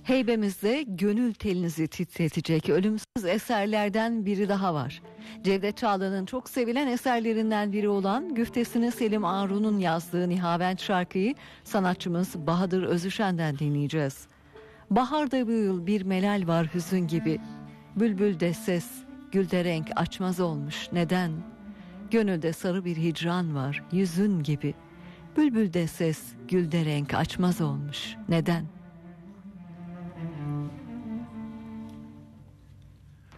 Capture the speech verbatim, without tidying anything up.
Heybemizde gönül telinizi titretecek ölümsüz eserlerden biri daha var. Cevdet Çağla'nın çok sevilen eserlerinden biri olan güftesini Selim Arun'un yazdığı Nihavent şarkıyı sanatçımız Bahadır Özüşen'den dinleyeceğiz. Baharda bu yıl bir melal var hüzün gibi. Bülbülde ses, gülde renk açmaz olmuş. Neden? Gönülde sarı bir hicran var yüzün gibi. Bülbülde ses, gülde renk açmaz olmuş. Neden?